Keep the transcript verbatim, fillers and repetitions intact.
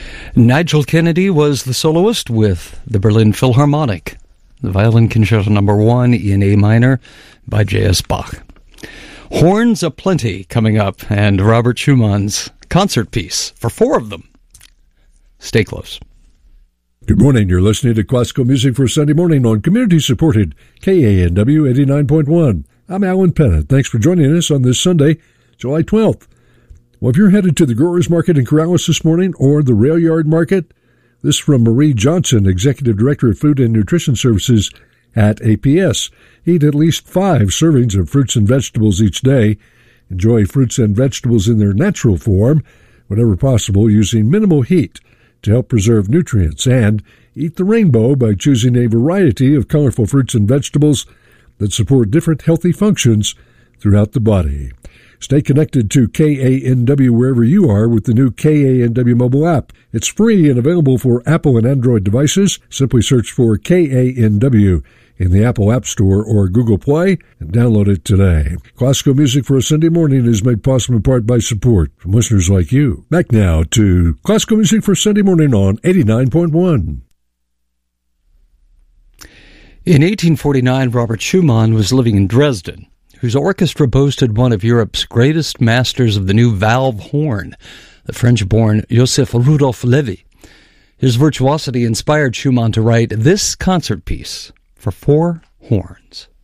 Nigel Kennedy was the soloist with the Berlin Philharmonic, the Violin Concerto Number One in A minor by J S Bach. Horns aplenty coming up, and Robert Schumann's concert piece for four of them. Stay close. Good morning. You're listening to Classical Music for Sunday morning on community-supported K A N W eighty-nine point one. I'm Alan Pennant. Thanks for joining us on this Sunday, July twelfth. Well, if you're headed to the Growers Market in Corrales this morning or the Rail Yard Market, this from Marie Johnson, Executive Director of Food and Nutrition Services at A P S. Eat at least five servings of fruits and vegetables each day. Enjoy fruits and vegetables in their natural form, whenever possible, using minimal heat to help preserve nutrients. And eat the rainbow by choosing a variety of colorful fruits and vegetables that support different healthy functions throughout the body. Stay connected to K A N W wherever you are with the new K A N W mobile app. It's free and available for Apple and Android devices. Simply search for K A N W in the Apple App Store or Google Play and download it today. Classical Music for a Sunday morning is made possible in part by support from listeners like you. Back now to Classical Music for Sunday morning on eighty-nine point one. In eighteen forty-nine, Robert Schumann was living in Dresden, whose orchestra boasted one of Europe's greatest masters of the new valve horn, the French-born Joseph Rudolph Levy. His virtuosity inspired Schumann to write this concert piece for four horns.